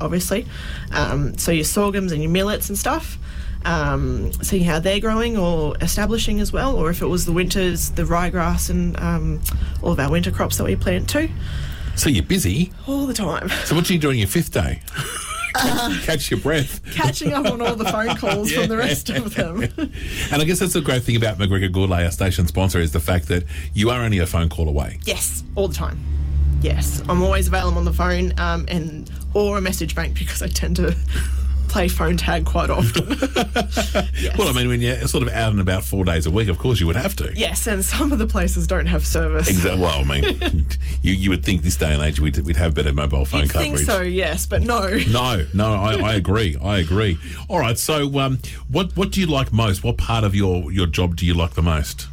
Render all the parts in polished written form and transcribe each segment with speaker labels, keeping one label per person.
Speaker 1: obviously. So your sorghums and your millets and stuff. Seeing how they're growing or establishing as well, or if it was the winters, the ryegrass and all of our winter crops that we plant too.
Speaker 2: So you're busy?
Speaker 1: All the time.
Speaker 2: So what do you do on your 5th day? Catch your breath.
Speaker 1: Catching up on all the phone calls from the rest of them.
Speaker 2: And I guess that's the great thing about McGregor Gourlay, our station sponsor, is the fact that you are only a phone call away.
Speaker 1: Yes, all the time. Yes, I'm always available on the phone or a message bank because I tend to play phone tag quite often. Yes.
Speaker 2: Well, I mean, when you're sort of out and about 4 days a week, of course you would have to.
Speaker 1: Yes, and some of the places don't have service.
Speaker 2: Exactly. Well, I mean, you would think this day and age we'd have better mobile phone coverage.
Speaker 1: I think so, yes, but no.
Speaker 2: No, I agree. All right, so what do you like most? What part of your job do you like the most?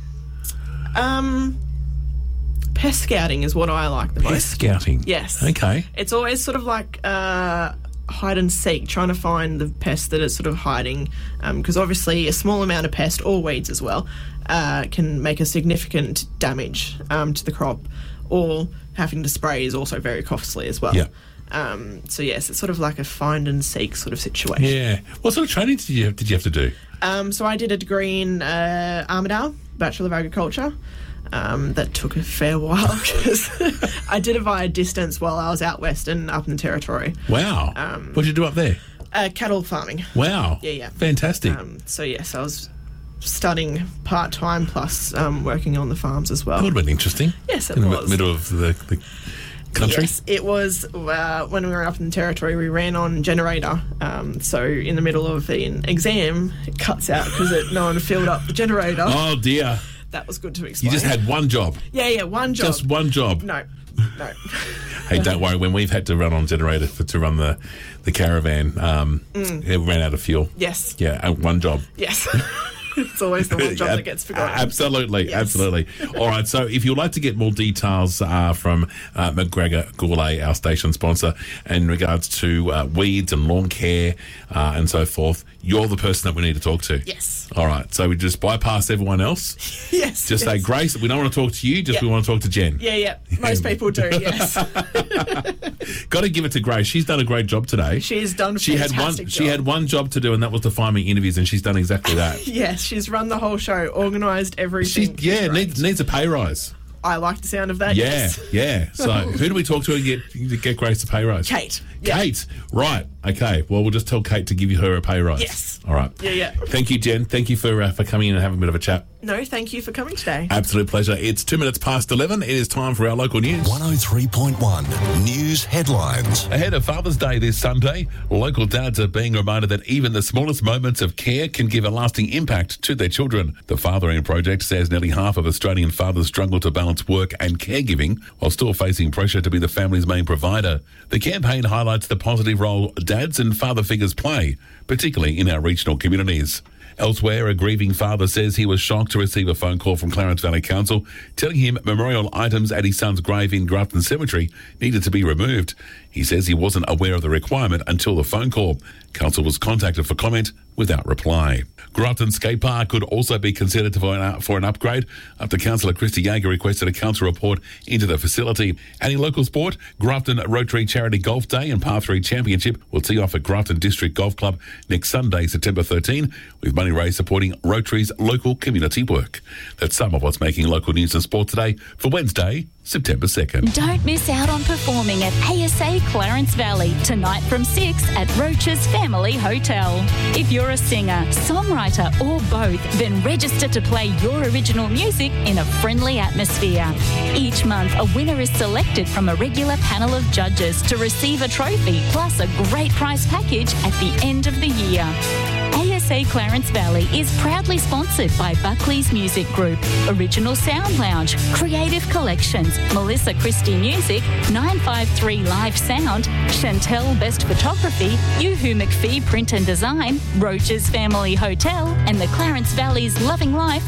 Speaker 1: Pest scouting is what I like the most.
Speaker 2: Pest scouting?
Speaker 1: Yes.
Speaker 2: Okay.
Speaker 1: It's always sort of like hide and seek, trying to find the pest that is sort of hiding, because obviously a small amount of pest, or weeds as well, can make a significant damage to the crop, or having to spray is also very costly as well.
Speaker 2: Yeah.
Speaker 1: So yes, it's sort of like a find and seek sort of situation.
Speaker 2: Yeah. What sort of training did you have to do?
Speaker 1: So I did a degree in Armidale, Bachelor of Agriculture. That took a fair while because I did it via distance while I was out west and up in the Territory.
Speaker 2: Wow. What did you do up there?
Speaker 1: Cattle farming.
Speaker 2: Wow.
Speaker 1: Yeah.
Speaker 2: Fantastic.
Speaker 1: So yes, I was studying part-time plus working on the farms as well.
Speaker 2: That would have been interesting.
Speaker 1: Yes, it
Speaker 2: was. In
Speaker 1: was.
Speaker 2: the middle of the country?
Speaker 1: Yes, it was. When we were up in the Territory, we ran on generator. So in the middle of an exam, it cuts out because no one filled up the generator.
Speaker 2: Oh, dear.
Speaker 1: That was good to explain.
Speaker 2: You just had one job?
Speaker 1: Yeah, one job.
Speaker 2: Just one job?
Speaker 1: No.
Speaker 2: Hey, don't worry. When we've had to run on generator to run the caravan, it ran out of fuel.
Speaker 1: Yes.
Speaker 2: Yeah, one job.
Speaker 1: Yes. It's always the one job that gets forgotten.
Speaker 2: Absolutely,
Speaker 1: yes.
Speaker 2: Absolutely. All right, so if you'd like to get more details from McGregor Gourlay, our station sponsor, in regards to weeds and lawn care and so forth, you're the person that we need to talk to.
Speaker 1: Yes.
Speaker 2: All right, so we just bypass everyone else.
Speaker 1: Yes.
Speaker 2: Just say, Grace, we don't want to talk to you, we want to talk to Jen.
Speaker 1: Yeah. Most people do, yes.
Speaker 2: Got to give it to Grace. She's done a great job today.
Speaker 1: She's done a fantastic job.
Speaker 2: She had one job to do, and that was to find me interviews, and she's done exactly that.
Speaker 1: Yes, she's run the whole show, organised everything.
Speaker 2: Needs a pay rise.
Speaker 1: I like the sound of that.
Speaker 2: Yeah,
Speaker 1: yes.
Speaker 2: Yeah. So who do we talk to and get Grace a pay rise?
Speaker 1: Kate.
Speaker 2: Kate. Right. Okay. Well, we'll just tell Kate to give her a pay rise.
Speaker 1: Yes.
Speaker 2: All right.
Speaker 1: Yeah.
Speaker 2: Thank you, Jen. Thank you for coming in and having a bit of a chat.
Speaker 1: No, thank you for coming today.
Speaker 2: Absolute pleasure. It's 2 minutes past 11. It is time for our local news.
Speaker 3: 103.1 News Headlines.
Speaker 2: Ahead of Father's Day this Sunday, local dads are being reminded that even the smallest moments of care can give a lasting impact to their children. The Fathering Project says nearly half of Australian fathers struggle to balance work and caregiving while still facing pressure to be the family's main provider. The campaign highlights the positive role dads and father figures play, particularly in our regional communities. Elsewhere, a grieving father says he was shocked to receive a phone call from Clarence Valley Council telling him memorial items at his son's grave in Grafton Cemetery needed to be removed. He says he wasn't aware of the requirement until the phone call. Council was contacted for comment without reply. Grafton Skate Park could also be considered for an upgrade after Councillor Christy Yeager requested a council report into the facility. And in local sport, Grafton Rotary Charity Golf Day and Par 3 Championship will tee off at Grafton District Golf Club next Sunday, September 13, with money raised supporting Rotary's local community work. That's some of what's making local news and sport today for Wednesday, September 2nd.
Speaker 4: Don't miss out on performing at ASA Clarence Valley tonight from 6 at Roach's Family Hotel. If you're a singer, songwriter or both, then register to play your original music in a friendly atmosphere. Each month, a winner is selected from a regular panel of judges to receive a trophy plus a great prize package at the end of the year. ASA Clarence Valley is proudly sponsored by Buckley's Music Group, Original Sound Lounge, Creative Collections, Melissa Christie Music, 953 Live Sound, Chantel Best Photography, Yoo-Hoo McPhee Print and Design, Roach's Family Hotel, and the Clarence Valley's Loving Life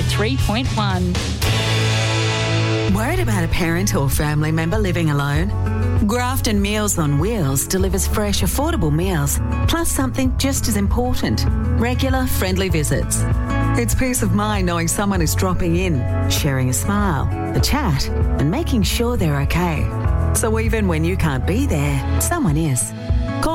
Speaker 4: 103.1.
Speaker 5: Worried about a parent or family member living alone? Grafton Meals on Wheels delivers fresh, affordable meals, plus something just as important, regular, friendly visits. It's peace of mind knowing someone is dropping in, sharing a smile, a chat, and making sure they're okay. So even when you can't be there, someone is.